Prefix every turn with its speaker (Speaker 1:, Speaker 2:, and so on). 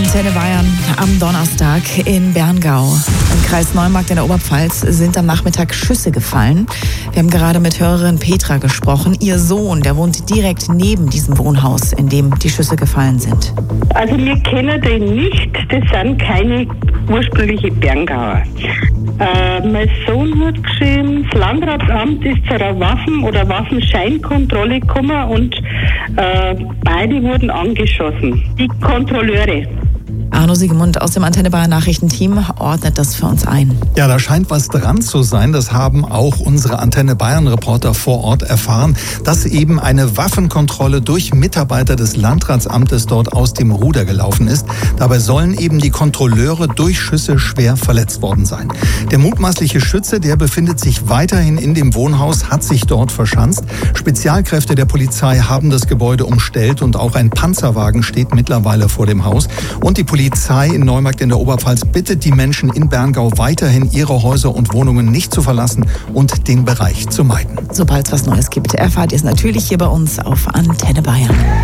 Speaker 1: Antenne Bayern am Donnerstag in Berngau. Im Kreis Neumarkt in der Oberpfalz sind am Nachmittag Schüsse gefallen. Wir haben gerade mit Hörerin Petra gesprochen. Ihr Sohn, der wohnt direkt neben diesem Wohnhaus, in dem die Schüsse gefallen sind.
Speaker 2: Also wir kennen den nicht, das sind keine ursprüngliche Berngauer. Mein Sohn hat geschrieben, das Landratsamt ist zu einer Waffen- oder Waffenscheinkontrolle gekommen und beide wurden angeschossen. Die Kontrolleure.
Speaker 1: Arno Siegemund aus dem Antenne Bayern Nachrichtenteam ordnet das für uns ein.
Speaker 3: Ja, da scheint was dran zu sein. Das haben auch unsere Antenne Bayern Reporter vor Ort erfahren, dass eben eine Waffenkontrolle durch Mitarbeiter des Landratsamtes dort aus dem Ruder gelaufen ist. Dabei sollen eben die Kontrolleure durch Schüsse schwer verletzt worden sein. Der mutmaßliche Schütze, der befindet sich weiterhin in dem Wohnhaus, hat sich dort verschanzt. Spezialkräfte der Polizei haben das Gebäude umstellt und auch ein Panzerwagen steht mittlerweile vor dem Haus. Und die Polizei in Neumarkt in der Oberpfalz bittet die Menschen in Berngau weiterhin ihre Häuser und Wohnungen nicht zu verlassen und den Bereich zu meiden.
Speaker 1: Sobald es was Neues gibt, erfahrt ihr es natürlich hier bei uns auf Antenne Bayern.